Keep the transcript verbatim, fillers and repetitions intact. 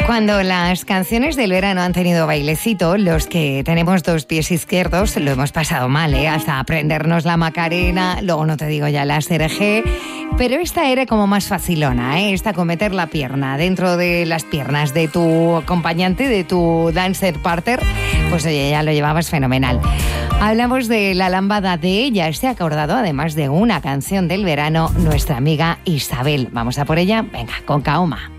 Cuando las canciones del verano han tenido bailecito, los que tenemos dos pies izquierdos lo hemos pasado mal, ¿eh? Hasta aprendernos la Macarena, luego no te digo ya la Serejé, pero esta era como más facilona, ¿eh? Esta con meter la pierna dentro de las piernas de tu acompañante, de tu dancer partner, pues oye, ya lo llevabas fenomenal. Hablamos de la lambada de ella, se ha acordado además de una canción del verano, nuestra amiga Isabel. Vamos a por ella, venga, con Kaoma.